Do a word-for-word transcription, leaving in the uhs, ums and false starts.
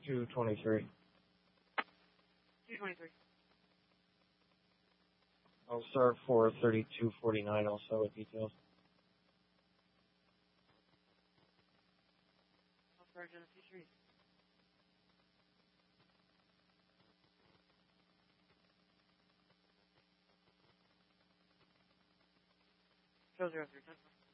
two twenty-three. two twenty-three. I'll start for thirty-two forty-nine also with details. I'll start Genesee Street. Show zero three ten.